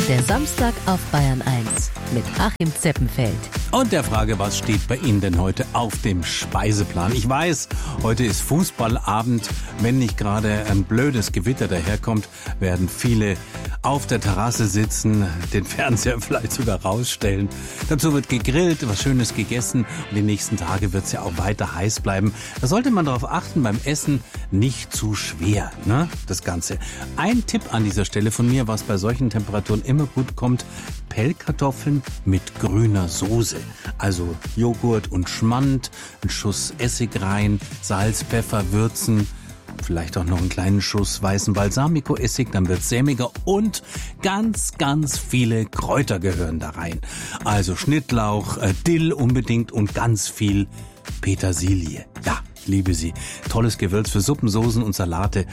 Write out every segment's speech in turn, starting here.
Der Samstag auf Bayern 1 mit Achim Zeppenfeld. Und der Frage, was steht bei Ihnen denn heute auf dem Speiseplan? Ich weiß, heute ist Fußballabend. Wenn nicht gerade ein blödes Gewitter daherkommt, werden viele auf der Terrasse sitzen, den Fernseher vielleicht sogar rausstellen. Dazu wird gegrillt, was Schönes gegessen und die nächsten Tage wird es ja auch weiter heiß bleiben. Da sollte man darauf achten, beim Essen nicht zu schwer, ne? Das Ganze. Ein Tipp an dieser Stelle von mir, was bei solchen Temperaturen immer gut kommt: Pellkartoffeln mit grüner Soße. Also Joghurt und Schmand, ein Schuss Essig rein, Salz, Pfeffer, würzen, vielleicht auch noch einen kleinen Schuss weißen Balsamico-Essig, dann wird's sämiger und ganz, ganz viele Kräuter gehören da rein. Also Schnittlauch, Dill unbedingt und ganz viel Petersilie. Ja, ich liebe sie. Tolles Gewürz für Suppen, Soßen und Salate.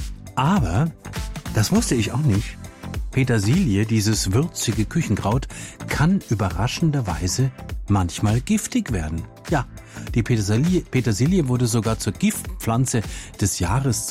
Aber, das wusste ich auch nicht, Petersilie, dieses würzige Küchenkraut, kann überraschenderweise manchmal giftig werden. Ja, die Petersilie wurde sogar zur Giftpflanze des Jahres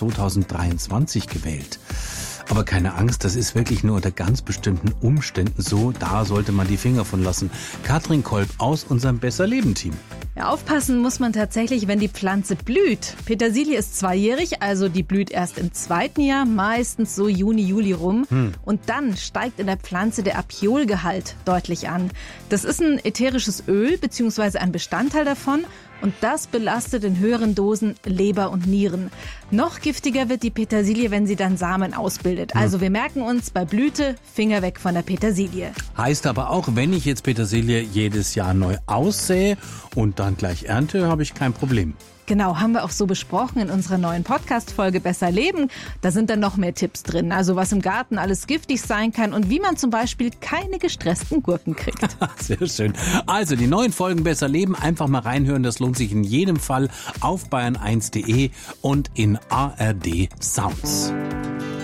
2023 gewählt. Aber keine Angst, das ist wirklich nur unter ganz bestimmten Umständen so. Da sollte man die Finger von lassen. Katrin Kolb aus unserem Besser-Leben-Team. Ja, aufpassen muss man tatsächlich, wenn die Pflanze blüht. Petersilie ist zweijährig, also die blüht erst im zweiten Jahr, meistens so Juni, Juli rum. Und dann steigt in der Pflanze der Apiolgehalt deutlich an. Das ist ein ätherisches Öl bzw. ein Bestandteil davon. Und das belastet in höheren Dosen Leber und Nieren. Noch giftiger wird die Petersilie, wenn sie dann Samen ausbildet. Also wir merken uns, bei Blüte Finger weg von der Petersilie. Heißt aber auch, wenn ich jetzt Petersilie jedes Jahr neu aussähe und dann gleich ernte, habe ich kein Problem. Genau, haben wir auch so besprochen in unserer neuen Podcast-Folge Besser Leben. Da sind dann noch mehr Tipps drin. Also was im Garten alles giftig sein kann und wie man zum Beispiel keine gestressten Gurken kriegt. Sehr schön. Also die neuen Folgen Besser Leben, einfach mal reinhören. Das lohnt sich in jedem Fall auf bayern1.de und in ARD Sounds.